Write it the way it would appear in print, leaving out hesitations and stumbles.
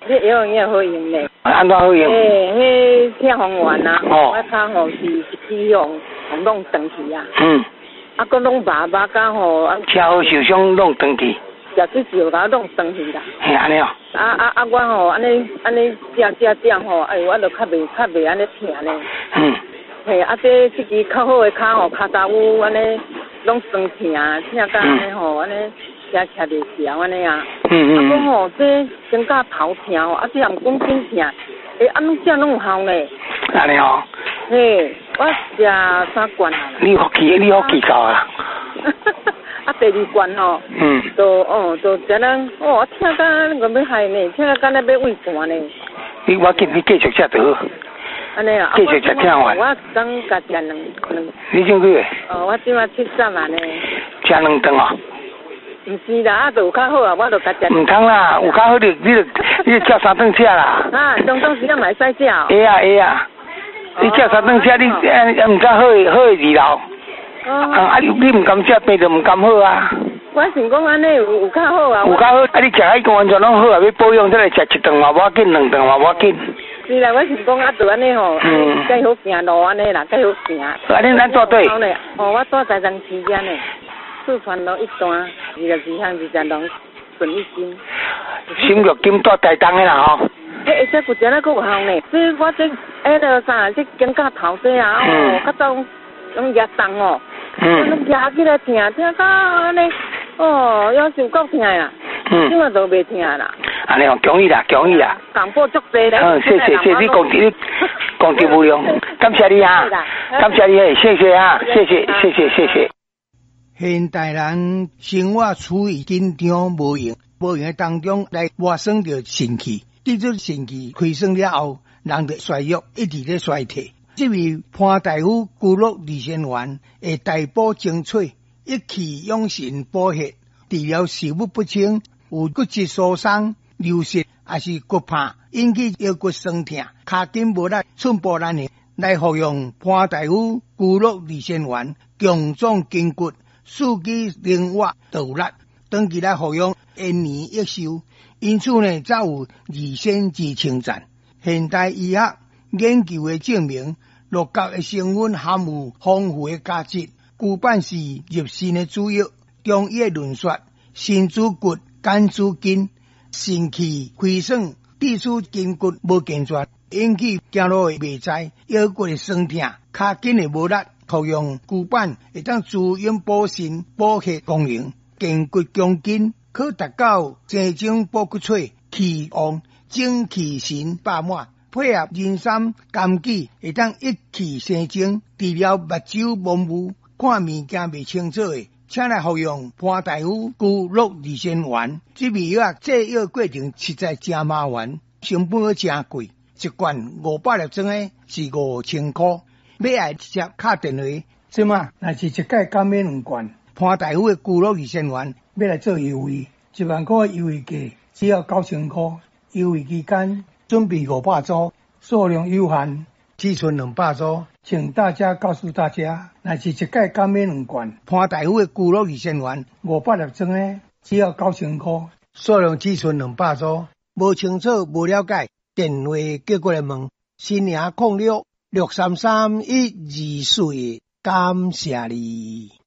这药也好用嘞。 安怎好用？ 迄痛风丸啊，我较好是一支用弄断去啊。啊，佮弄爸爸刚好。 车祸受伤弄断去。 食水就甲弄断去啦。 嘿，安尼哦。 我吼安尼点吼，哎，我就较袂安尼疼咧。嘿，这支较好的骹吼，骹查有安尼拢酸疼甲安尼吼，安尼吃袂消安尼啊。我吼这真甲头疼吼，这也毋讲真疼，安怎食拢有效咧。 安尼哦。 嘿，我食3罐啊。 你福气够啊。 第2罐吼，就只能我听甲我要害呢，听甲敢若要胃寒呢。 我见你继续食就好。 安尼啊， 继续食听完。 我刚甲食2。 你几个月？ 我即马73万呢。 食2顿哦。 唔是啦，就有较好啊，我就甲食。 唔通啦，有较好你就叫3顿吃啦。 中时间嘛会使食。 会啊。你叫3顿吃，你唔较好的味道。你唔甘食，病就唔甘好啊。 我想讲安尼有较好啊。 有较好，你食迄个完全拢好啊，要保养再来食1顿嘛，无要紧，2顿嘛无要紧。 是啦，我想讲就安尼吼，介好行路安尼啦，介好行。 你咱住对？ 我住在长期间呢，四川路1段22巷22顺一金。 心玉金住台东的啦吼。 这骨折那个有效呢，这我这啥，这肩胛头这啊，较早拢压重哦。拢压起来疼到安尼，要是有够疼啦。今嘛都袂疼啦。 安尼哦，恭喜啦，恭喜啦。 广播足多咧。 谢谢你功德无量，感谢你啊，感谢你，谢谢啊，谢谢。 现代人生活处于紧张无用的当中来活生着肾气，这种肾气亏损了后，人的衰弱一直在衰退。这位潘大夫骨肉利仙丸会大补精粹，一气养神补血，治疗食物不清、有骨质疏松、流失，还是骨怕引起腰骨酸痛、脚筋无力、寸步难行，来服用潘大夫骨肉利仙丸，强壮筋骨，四肢灵活度力。长期来服用，延年益寿，因此呢，才有二仙之称赞。现代医学研究的证明，鹿角的成分含有丰富的价值，骨板是入肾的主药。中医的论说，肾主骨，肝主筋，肾气亏损，致使筋骨无健全，引起走路的袂在，腰骨的酸痛，脚筋的无力。服用骨板会当滋阴补肾、补血功能，健骨强筋，可达到生精补骨髓、气旺、精气神饱满。配合人参、枸杞，会当一气生精，治疗目睭模糊、看物件未清楚的，请来服用潘大夫骨肉利仙丸。这味药制药过程实在真麻烦，成本真贵，一罐500粒装的是5000块。要爱直接打电话，即嘛若是一届减免2罐。潘大夫的骨肉利仙丸要来做优惠，1万块优惠价只要9000块，优惠期间准备500组，数量有限，只剩200组，请大家告诉大家，若是一届减免2罐。潘大夫的骨肉利仙丸500粒装的只要9000块，数量只剩200组。无清楚、无了解，电话叫过来问，新营06633124，感谢你。